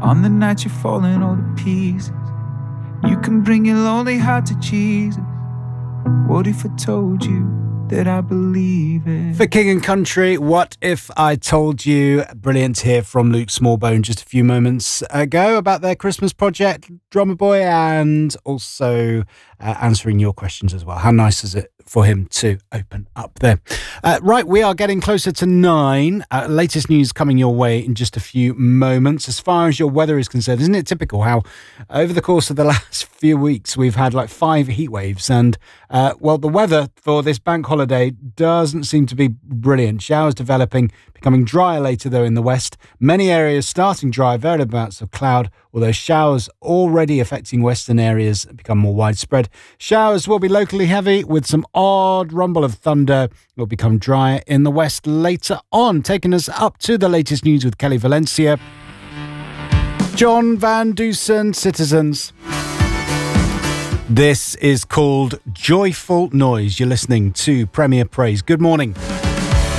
On the night you're falling all to pieces, you can bring your lonely heart to Jesus. What if I told you that I believe it? For King and Country, What If I Told You? Brilliant to hear from Luke Smallbone just a few moments ago about their Christmas project, Drummer Boy, and also answering your questions as well. How nice is it for him to open up there? Right, we are getting closer to 9. Latest news coming your way in just a few moments. As far as your weather is concerned, isn't it typical how over the course of the last few weeks we've had like 5 heat waves, and well, the weather for this bank holiday doesn't seem to be brilliant. Showers developing, becoming drier later though in the west. Many areas starting dry, varied amounts of cloud, although showers already affecting western areas become more widespread. Showers will be locally heavy with some odd rumble of thunder. It will become drier in the west later on. Taking us up to the latest news with Kelly Valencia. John Van Dusen, Citizens. This is called Joyful Noise. You're listening to Premier Praise. Good morning.